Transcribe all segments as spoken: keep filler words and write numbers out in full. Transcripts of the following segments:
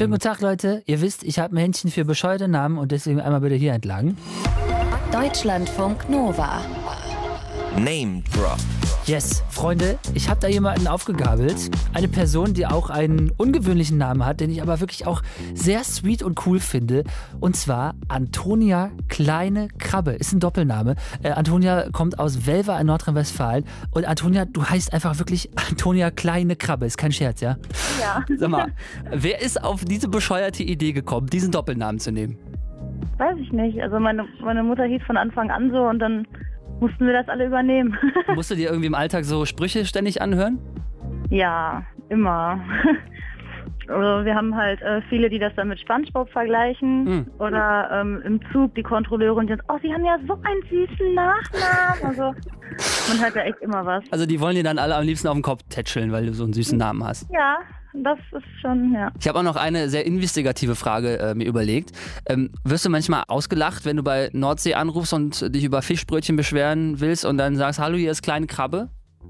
Schönen guten Tag, Leute. Ihr wisst, ich habe ein Händchen für bescheuerte Namen und deswegen einmal bitte hier entlang. Deutschlandfunk Nova. Name Drop. Yes, Freunde, ich habe da jemanden aufgegabelt. Eine Person, die auch einen ungewöhnlichen Namen hat, den ich aber wirklich auch sehr sweet und cool finde. Und zwar Antonia Kleine Krabbe. Ist ein Doppelname. Äh, Antonia kommt aus Welver in Nordrhein-Westfalen. Und Antonia, du heißt einfach wirklich Antonia Kleine Krabbe. Ist kein Scherz, ja? Ja. Sag mal, wer ist auf diese bescheuerte Idee gekommen, diesen Doppelnamen zu nehmen? Weiß ich nicht. Also meine, meine Mutter hieß von Anfang an so und dann mussten wir das alle übernehmen. Musst du dir irgendwie im Alltag so Sprüche ständig anhören? Ja, immer. Also wir haben halt äh, viele, die das dann mit SpongeBob vergleichen. Mhm. Oder ähm, im Zug die Kontrolleurin, die sagt, oh, Sie haben ja so einen süßen Nachnamen. Also man hört ja echt immer was. Also die wollen dir dann alle am liebsten auf den Kopf tätscheln, weil du so einen süßen Namen hast. Ja, das ist schon, ja. Ich habe auch noch eine sehr investigative Frage äh, mir überlegt. Ähm, wirst du manchmal ausgelacht, wenn du bei Nordsee anrufst und dich über Fischbrötchen beschweren willst und dann sagst, hallo, hier ist Kleine Krabbe?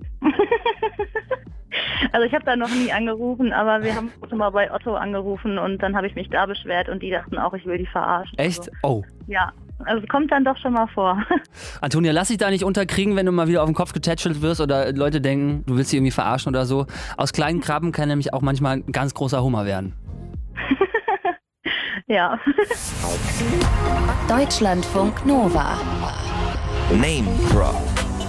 Also ich habe da noch nie angerufen, aber wir haben schon mal bei Otto angerufen und dann habe ich mich da beschwert und die dachten auch, ich will die verarschen. Echt? Also, Oh. ja, also es kommt dann doch schon mal vor. Antonia, lass dich da nicht unterkriegen, wenn du mal wieder auf den Kopf getätschelt wirst oder Leute denken, du willst sie irgendwie verarschen oder so. Aus kleinen Krabben kann nämlich auch manchmal ein ganz großer Hummer werden. Ja. Deutschlandfunk Nova. Name Drop.